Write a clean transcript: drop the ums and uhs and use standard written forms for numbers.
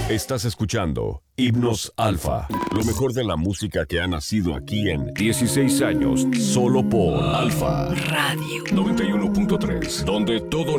Estás escuchando Himnos Alfa, lo mejor de la música que ha nacido aquí en 16 años, solo por Alfa Radio 91.3, donde todo